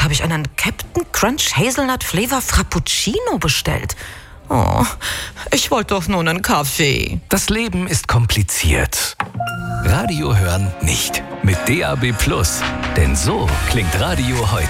Jetzt habe ich einen Captain Crunch Hazelnut Flavor Frappuccino bestellt. Oh, ich wollte doch nur einen Kaffee. Das Leben ist kompliziert. Radio hören nicht. Mit DAB+. Denn so klingt Radio heute.